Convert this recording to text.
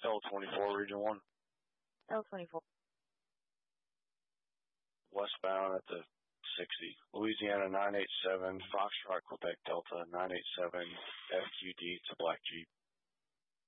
L24, Region 1. L24. Westbound at the 60. Louisiana 987, Foxtrot, Quebec Delta 987, FQD to Black Jeep.